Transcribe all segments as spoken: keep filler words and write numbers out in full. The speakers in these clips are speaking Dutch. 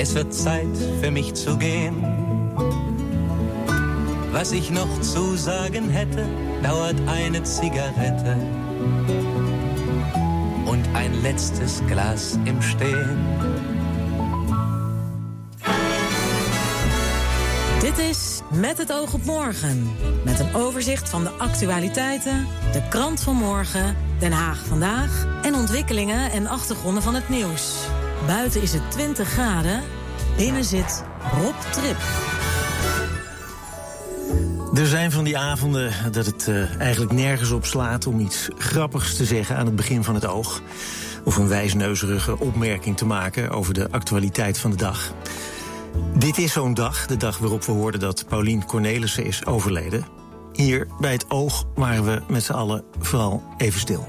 Es wird Zeit für mich zu gehen. Was ich noch zu sagen hätte, dauert eine Zigarette und ein letztes Glas im Stehen. Dit is Met het oog op morgen. Met een overzicht van de actualiteiten, de krant van morgen, Den Haag vandaag en ontwikkelingen en achtergronden van het nieuws. Buiten is het twintig graden, binnen zit Rob Trip. Er zijn van die avonden dat het uh, eigenlijk nergens op slaat om iets grappigs te zeggen aan het begin van het oog. Of een wijsneuzerige opmerking te maken over de actualiteit van de dag. Dit is zo'n dag, de dag waarop we hoorden dat Paulien Cornelissen is overleden. Hier bij het oog waren we met z'n allen vooral even stil.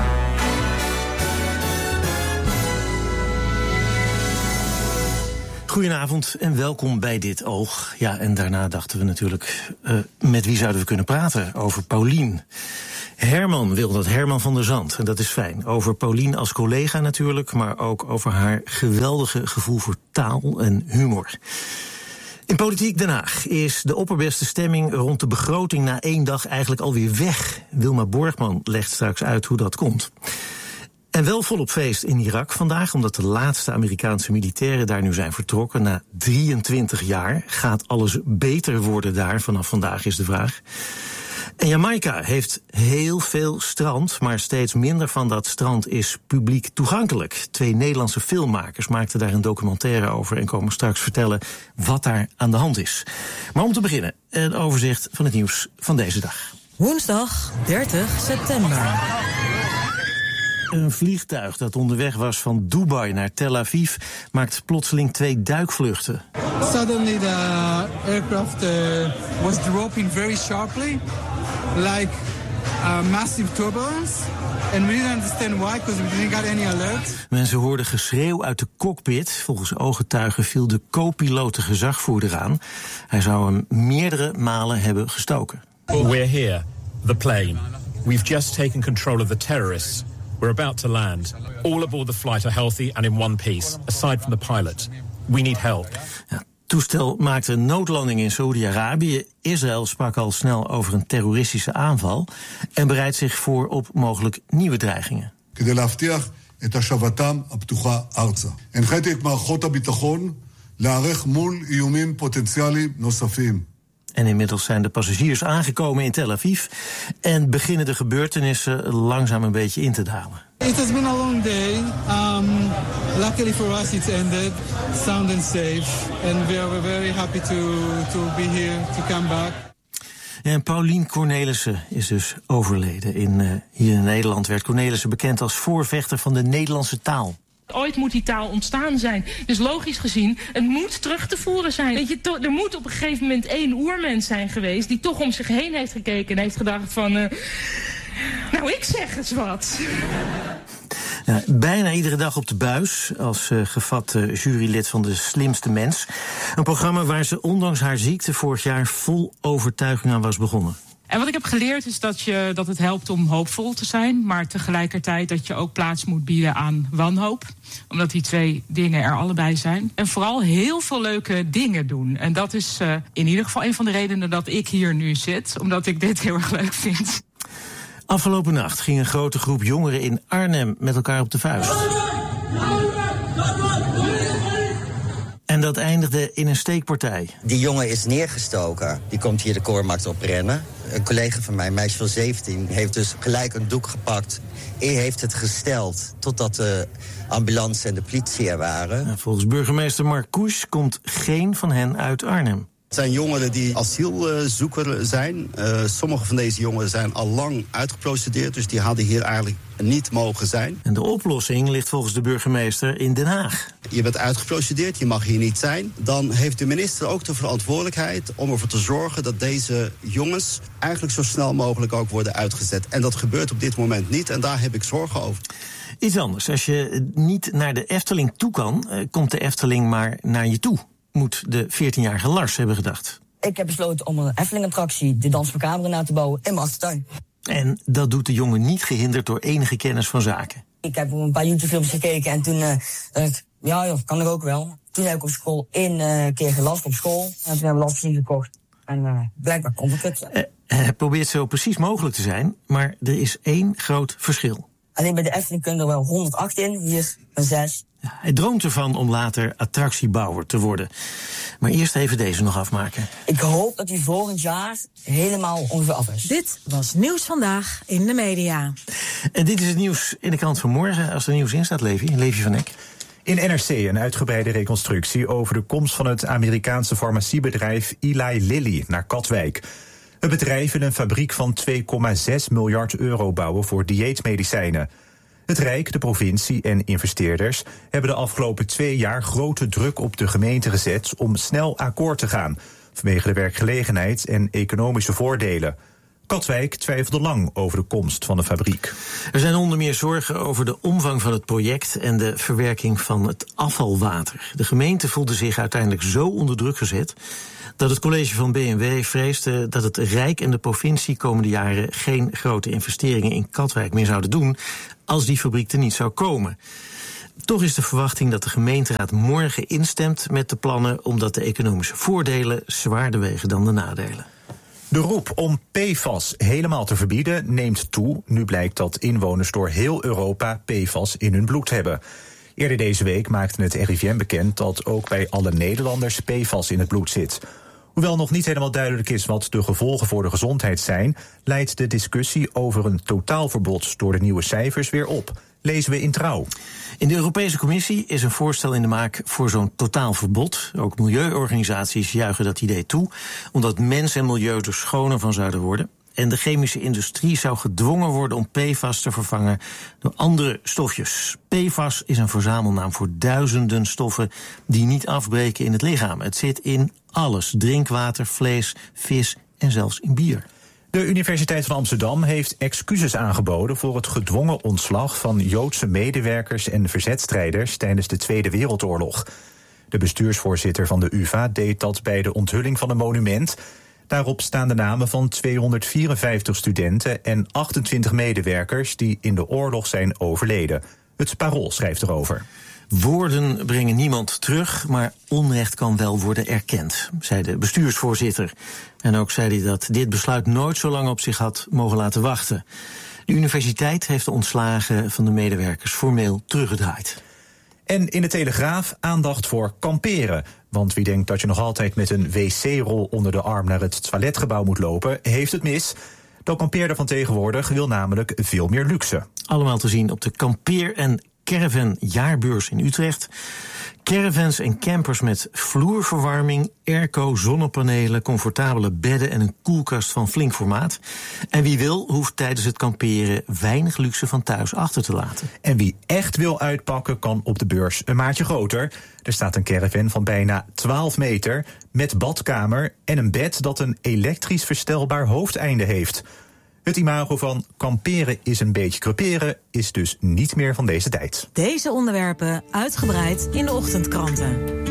Goedenavond en welkom bij Dit Oog. Ja, en daarna dachten we natuurlijk, uh, met wie zouden we kunnen praten over Paulien? Herman wil dat, Herman van der Zand, en dat is fijn. Over Paulien als collega natuurlijk, maar ook over haar geweldige gevoel voor taal en humor. In Politiek Den Haag is de opperbeste stemming rond de begroting na één dag eigenlijk alweer weg. Wilma Borgman legt straks uit hoe dat komt. En wel volop feest in Irak vandaag, omdat de laatste Amerikaanse militairen daar nu zijn vertrokken. Na drieëntwintig jaar gaat alles beter worden daar, vanaf vandaag is de vraag. En Jamaica heeft heel veel strand, maar steeds minder van dat strand is publiek toegankelijk. Twee Nederlandse filmmakers maakten daar een documentaire over en komen straks vertellen wat daar aan de hand is. Maar om te beginnen, een overzicht van het nieuws van deze dag. Woensdag dertig september. Een vliegtuig dat onderweg was van Dubai naar Tel Aviv maakt plotseling twee duikvluchten. Suddenly the aircraft uh, was dropping very sharply, like a massive turbulence. And we didn't understand why, because we didn't get any alert. Mensen hoorden geschreeuw uit de cockpit. Volgens ooggetuigen viel de co-piloot de gezagvoerder aan. Hij zou hem meerdere malen hebben gestoken. We're here, the plane. We've just taken control of the terrorists. We're about to land. All aboard the flight are healthy and in one piece, aside from the pilot. We need help. Ja, het toestel maakte een noodlanding in Saoedi-Arabië. Israël sprak al snel over een terroristische aanval en bereidt zich voor op mogelijk nieuwe dreigingen. כדי להבטיח את השבתם הפתוחה ארצה. הנחיתי את מערכות הביטחון להיערך מול איומים פוטנציאליים נוספים. En inmiddels zijn de passagiers aangekomen in Tel Aviv en beginnen de gebeurtenissen langzaam een beetje in te dalen. It has been a long day. Um, luckily for us it's ended, sound and safe. And we are very happy to, to be here, to come back. En Paulien Cornelissen is dus overleden. In, uh, hier in Nederland werd Cornelissen bekend als voorvechter van de Nederlandse taal. Ooit moet die taal ontstaan zijn. Dus logisch gezien, het moet terug te voeren zijn. Weet je, to- er moet op een gegeven moment één oermens zijn geweest die toch om zich heen heeft gekeken en heeft gedacht van, Uh, nou, ik zeg eens wat. Ja, bijna iedere dag op de buis als uh, gevat uh, jurylid van De Slimste Mens. Een programma waar ze ondanks haar ziekte vorig jaar vol overtuiging aan was begonnen. En wat ik heb geleerd is dat, je, dat het helpt om hoopvol te zijn, maar tegelijkertijd dat je ook plaats moet bieden aan wanhoop. Omdat die twee dingen er allebei zijn. En vooral heel veel leuke dingen doen. En dat is uh, in ieder geval een van de redenen dat ik hier nu zit, omdat ik dit heel erg leuk vind. Afgelopen nacht ging een grote groep jongeren in Arnhem met elkaar op de vuist. En dat eindigde in een steekpartij. Die jongen is neergestoken. Die komt hier de Koormarkt op rennen. Een collega van mij, een meisje van zeventien, heeft dus gelijk een doek gepakt. Hij heeft het gesteld totdat de ambulance en de politie er waren. En volgens burgemeester Marcouch komt geen van hen uit Arnhem. Het zijn jongeren die asielzoeker zijn. Uh, sommige van deze jongeren zijn al lang uitgeprocedeerd, dus die hadden hier eigenlijk niet mogen zijn. En de oplossing ligt volgens de burgemeester in Den Haag. Je bent uitgeprocedeerd, je mag hier niet zijn. Dan heeft de minister ook de verantwoordelijkheid om ervoor te zorgen dat deze jongens eigenlijk zo snel mogelijk ook worden uitgezet. En dat gebeurt op dit moment niet en daar heb ik zorgen over. Iets anders, als je niet naar de Efteling toe kan, komt de Efteling maar naar je toe, moet de veertienjarige Lars hebben gedacht. Ik heb besloten om een Efteling-attractie, de Dans voor Camera, na te bouwen in mijn achtertuin. En dat doet de jongen niet gehinderd door enige kennis van zaken. Ik heb een paar YouTube-films gekeken en toen uh, dacht ik, ja joh, kan er ook wel. Toen heb ik op school één uh, keer gelast op school. En toen hebben we lastmachine gekocht. En uh, blijkbaar komt het het. Uh, hij probeert zo precies mogelijk te zijn, maar er is één groot verschil. Alleen bij de Efteling kunnen er wel honderdacht in. Hier is een zes. Ja, hij droomt ervan om later attractiebouwer te worden. Maar eerst even deze nog afmaken. Ik hoop dat hij volgend jaar helemaal ongeveer af is. Dit was Nieuws Vandaag in de media. En dit is het nieuws in de krant van morgen. Als er nieuws in staat, Levi. Levi van Eck. In N R C een uitgebreide reconstructie over de komst van het Amerikaanse farmaciebedrijf Eli Lilly naar Katwijk. Het bedrijf wil een fabriek van twee komma zes miljard euro bouwen voor dieetmedicijnen. Het Rijk, de provincie en investeerders hebben de afgelopen twee jaar grote druk op de gemeente gezet om snel akkoord te gaan, vanwege de werkgelegenheid en economische voordelen. Katwijk twijfelde lang over de komst van de fabriek. Er zijn onder meer zorgen over de omvang van het project en de verwerking van het afvalwater. De gemeente voelde zich uiteindelijk zo onder druk gezet dat het college van B N W vreesde dat het Rijk en de provincie komende jaren geen grote investeringen in Katwijk meer zouden doen als die fabriek er niet zou komen. Toch is de verwachting dat de gemeenteraad morgen instemt met de plannen, omdat de economische voordelen zwaarder wegen dan de nadelen. De roep om P F A S helemaal te verbieden neemt toe. Nu blijkt dat inwoners door heel Europa P F A S in hun bloed hebben. Eerder deze week maakte het R I V M bekend dat ook bij alle Nederlanders P F A S in het bloed zit. Hoewel nog niet helemaal duidelijk is wat de gevolgen voor de gezondheid zijn, leidt de discussie over een totaalverbod door de nieuwe cijfers weer op. Lezen we in Trouw. In de Europese Commissie is een voorstel in de maak voor zo'n totaalverbod. Ook milieuorganisaties juichen dat idee toe, omdat mens en milieu er schoner van zouden worden. En de chemische industrie zou gedwongen worden om P F A S te vervangen door andere stofjes. P F A S is een verzamelnaam voor duizenden stoffen die niet afbreken in het lichaam. Het zit in alles: drinkwater, vlees, vis en zelfs in bier. De Universiteit van Amsterdam heeft excuses aangeboden voor het gedwongen ontslag van Joodse medewerkers en verzetstrijders tijdens de Tweede Wereldoorlog. De bestuursvoorzitter van de U vA deed dat bij de onthulling van een monument. Daarop staan de namen van tweehonderdvierenvijftig studenten en achtentwintig medewerkers die in de oorlog zijn overleden. Het Parool schrijft erover. Woorden brengen niemand terug, maar onrecht kan wel worden erkend, zei de bestuursvoorzitter. En ook zei hij dat dit besluit nooit zo lang op zich had mogen laten wachten. De universiteit heeft de ontslagen van de medewerkers formeel teruggedraaid. En in de Telegraaf aandacht voor kamperen. Want wie denkt dat je nog altijd met een wc-rol onder de arm naar het toiletgebouw moet lopen, heeft het mis. De kampeerder van tegenwoordig wil namelijk veel meer luxe. Allemaal te zien op de kampeer- en caravan jaarbeurs in Utrecht. Caravans en campers met vloerverwarming, airco, zonnepanelen, comfortabele bedden en een koelkast van flink formaat. En wie wil, hoeft tijdens het kamperen weinig luxe van thuis achter te laten. En wie echt wil uitpakken, kan op de beurs een maatje groter. Er staat een caravan van bijna twaalf meter met badkamer en een bed dat een elektrisch verstelbaar hoofdeinde heeft. Het imago van kamperen is een beetje creperen is dus niet meer van deze tijd. Deze onderwerpen uitgebreid in de ochtendkranten.